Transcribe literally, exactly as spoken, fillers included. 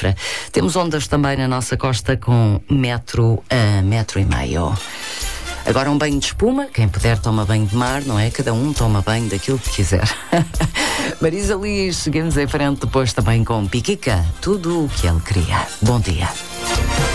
Mafra. Temos ondas também na nossa costa com metro a metro e meio. Agora um banho de espuma, quem puder toma banho de mar, não é? Cada um toma banho daquilo que quiser. Marisa Liz, seguimos em frente depois também com Piquica, tudo o que ele queria. Bom dia.